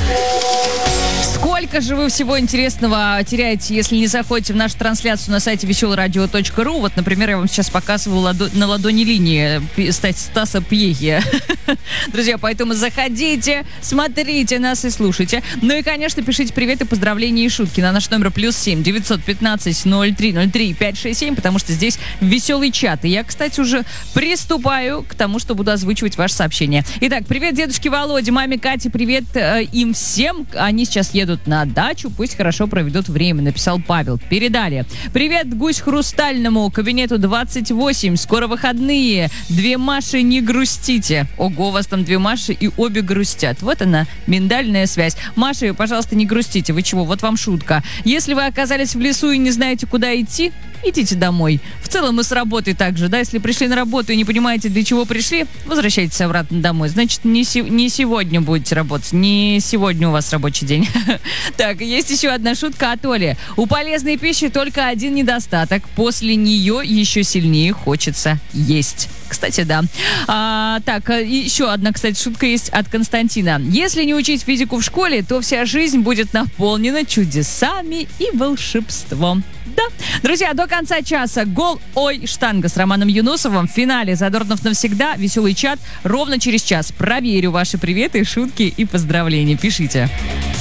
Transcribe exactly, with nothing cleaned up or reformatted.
Сколько же вы всего интересного теряете, если не заходите в нашу трансляцию на сайте веселое радио точка ру? Вот, например, я вам сейчас показываю ладо- на ладони линии Стаса Пьехи. Друзья, поэтому заходите, смотрите нас и слушайте. Ну и, конечно, пишите привет и поздравления и шутки на наш номер плюс семь девятьсот пятнадцать ноль три ноль три пять шесть семь, потому что здесь веселый чат. И я, кстати, уже приступаю к тому, что буду озвучивать ваши сообщения. Итак, привет дедушке Володе, маме Кате, привет э, им всем. Они сейчас едут на дачу, пусть хорошо проведут время, написал Павел. Передали. Привет гусь хрустальному, кабинету двадцать восемь, скоро выходные. Две Маши, не грустите. Ого, у вас там две Маши и обе грустят. Вот она, миндальная связь. Маши, пожалуйста, не грустите. Вы чего? Вот вам шутка. Если вы оказались в лесу и не знаете, куда идти, идите домой. В целом и с работы также, да, если пришли на работу и не понимаете, для чего пришли, возвращайтесь обратно домой. Значит, не, си- не сегодня будете работать, не сегодня у вас рабочий день. Так, есть еще одна шутка от Оли. У полезной пищи только один недостаток. После нее еще сильнее хочется есть. Кстати, да. А, так, еще одна, кстати, шутка есть от Константина. Если не учить физику в школе, то вся жизнь будет наполнена чудесами и волшебством. Да. Друзья, до конца часа гол, ой, штанга с Романом Юнусовым в финале «Задорнов навсегда», веселый чат. Ровно через час проверю ваши приветы, шутки и поздравления. Пишите.